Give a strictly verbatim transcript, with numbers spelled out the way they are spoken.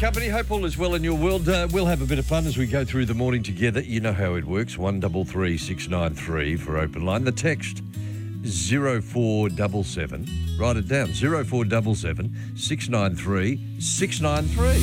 company. Hope all is well in your world. Uh, we'll have a bit of fun as we go through the morning together. You know how it works. one double three six nine three for open line. The text zero four seven seven. Write it down. zero four seven seven six nine three six nine three.